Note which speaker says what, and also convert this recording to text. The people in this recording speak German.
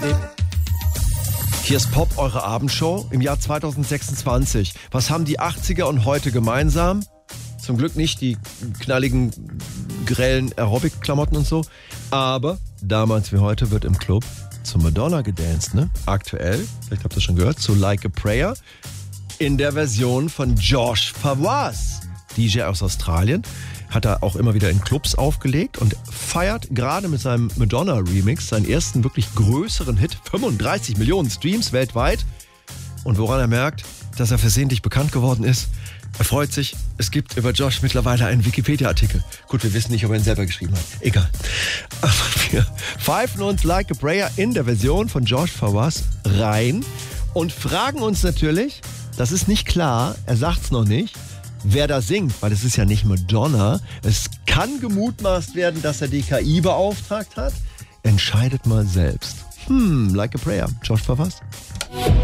Speaker 1: Nee. Hier ist Pop, eure Abendshow im Jahr 2026. Was haben die 80er und heute gemeinsam? Zum Glück nicht die knalligen, grellen Aerobic-Klamotten und so. Aber damals wie heute wird im Club zu Madonna gedanced, ne? Aktuell, vielleicht habt ihr das schon gehört, zu Like a Prayer in der Version von Josh Favoise. DJ aus Australien, hat er auch immer wieder in Clubs aufgelegt und feiert gerade mit seinem Madonna-Remix seinen ersten wirklich größeren Hit, 35 Millionen Streams weltweit. Und woran er merkt, dass er versehentlich bekannt geworden ist, er freut sich, es gibt über Josh mittlerweile einen Wikipedia-Artikel. Gut, wir wissen nicht, ob er ihn selber geschrieben hat. Egal. Aber wir pfeifen uns Like a Prayer in der Version von Josh Favoise rein und fragen uns natürlich, das ist nicht klar, er sagt's noch nicht, wer da singt, weil es ist ja nicht Madonna. Es kann gemutmaßt werden, dass er die KI beauftragt hat. Entscheidet mal selbst. Like a Prayer. Josh Favoise.